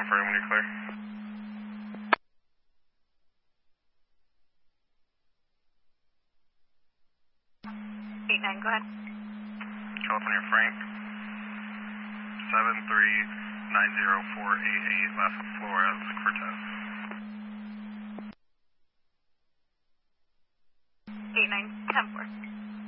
confirm when you're clear. 89, go ahead. California Frank, 7390488, Las Flores, Cortez. 89, 10-4.